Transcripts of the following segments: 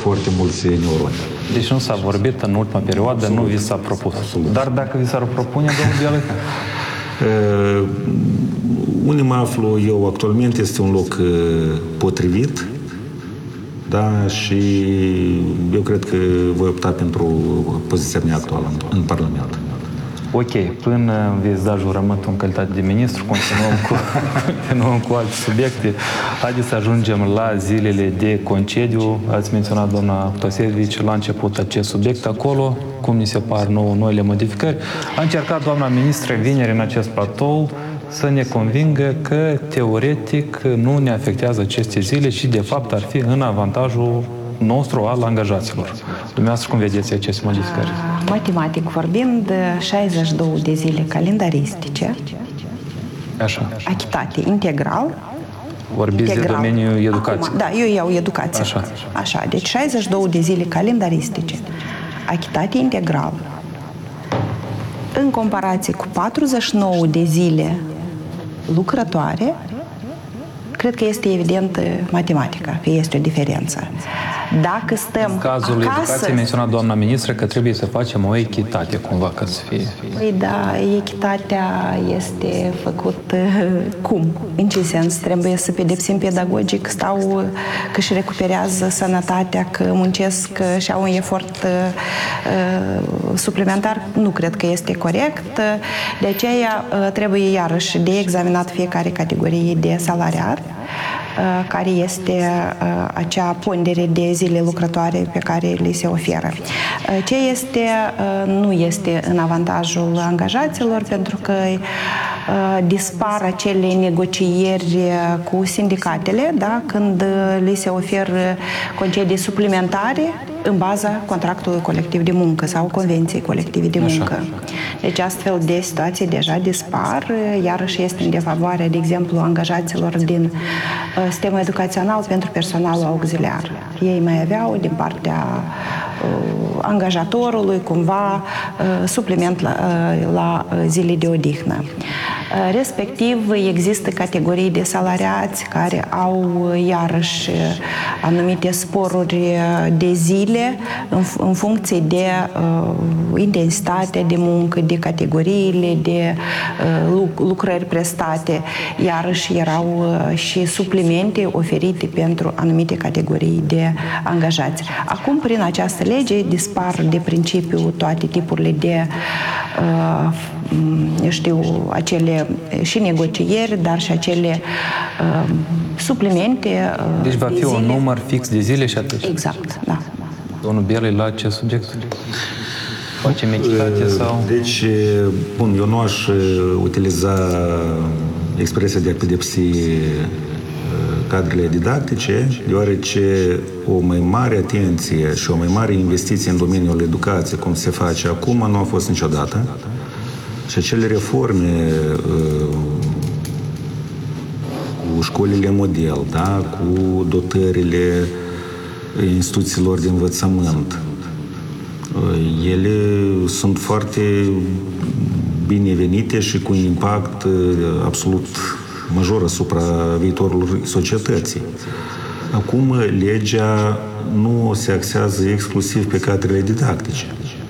foarte mulți neuroni. Deci nu s-a vorbit în ultima perioadă, nu vi s-a propus. Absolut. Dar dacă vi s-ar propune, domnul Bialica? Unde mă aflu eu actualmente este un loc potrivit, da, și eu cred că voi opta pentru poziția mea actuală în Parlament. Ok, până veți da jurământul în calitate de ministru, continuăm cu alte subiecte. Haideți să ajungem la zilele de concediu. Ați menționat, doamna Păsevici, la început acest subiect acolo, cum ni se par noile modificări. A încercat doamna ministră vineri în acest platou să ne convingă că teoretic nu ne afectează aceste zile și de fapt ar fi în avantajul nostru al angajaților. Dumneavoastră cum vedeți aceste modificări? Matematic vorbind, 62 de zile calendaristice, Așa. achitate integral. Vorbiți de domeniul educației. Acum, da, eu iau educația. Așa. Deci 62 de zile calendaristice, achitate integral. În comparație cu 49 de zile lucrătoare, cred că este evident matematica, că este o diferență. Dacă stăm în cazul educației, menționa doamna ministră că trebuie să facem o echitate cumva ca să fie. Păi da, echitatea este făcută cum? În ce sens? Trebuie să pedepsim pedagogic sau că își recuperează sănătatea, că muncesc și au un efort suplimentar? Nu cred că este corect. De aceea trebuie iarăși de examinat fiecare categorie de salariat, care este acea pondere de zile lucrătoare pe care li se oferă. Ce nu este în avantajul angajaților, pentru că dispar acele negocieri cu sindicatele, da, când li se oferă concedii suplimentare în baza contractului colectiv de muncă sau convenției colective de muncă. Așa. Deci astfel de situații deja dispar, iarăși este în defavoarea, de exemplu, angajaților din sistemul educațional pentru personalul auxiliar. Ei mai aveau din partea angajatorului cumva supliment la zile de odihnă. Respectiv, există categorii de salariați care au iarăși anumite sporuri de zile în funcție de intensitatea de muncă, de categoriile de lucrări prestate. Iarăși erau și suplimente oferite pentru anumite categorii de angajați. Acum, prin această lege, dispar de principiu toate tipurile de acele și negocieri, dar și acele suplimente. Deci va fi un număr fix de zile și atât. Exact, da. Domnul Bielui, la ce subiect? Facem echitate sau? Deci, bun, eu nu aș utiliza expresia de a pedepsi cadrele didactice, deoarece o mai mare atenție și o mai mare investiție în domeniul educației, cum se face acum, nu a fost niciodată. Și acele reforme cu școlile model, da, cu dotările instituțiilor de învățământ, ele sunt foarte binevenite și cu un impact absolut major asupra viitorului societății. Acum, legea nu se axează exclusiv pe cadrele didactice,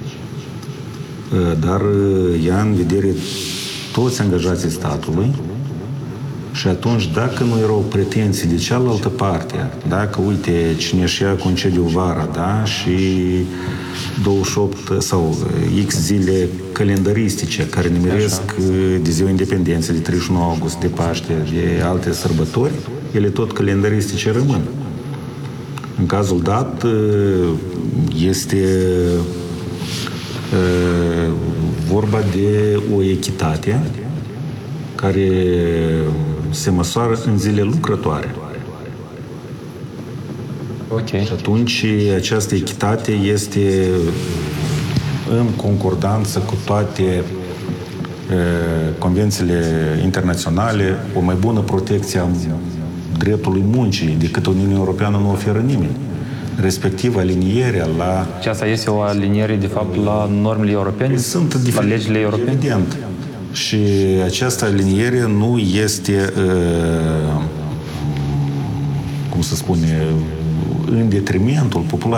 dar ia în vedere toți angajații statului și atunci, dacă nu erau pretenții de cealaltă parte, dacă, uite, cine își ia concediu vara, da, și 28 sau X zile calendaristice care nimeresc de Ziua Independenței, de 31 august, de Paște, de alte sărbători, ele tot calendaristice rămân. În cazul dat, este vorba de o echitate care se măsoară în zile lucrătoare. Okay. Și atunci această echitate este în concordanță cu toate convențiile internaționale, o mai bună protecție a dreptului muncii decât Uniunea Europeană nu oferă nimeni. Respectiv alinierea la... Și asta este o aliniere, de fapt, la normele europene? Sunt la legile europene? Evident. Și această aliniere nu este, cum să spune, în detrimentul populației.